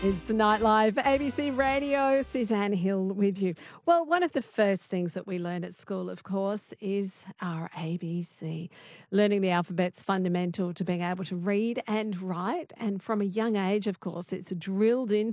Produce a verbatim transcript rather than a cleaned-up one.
It's Nightlife, A B C Radio, Suzanne Hill with you. Well, one of the first things that we learn at school, of course, is our A B C. Learning the alphabet's fundamental to being able to read and write. And from a young age, of course, it's drilled into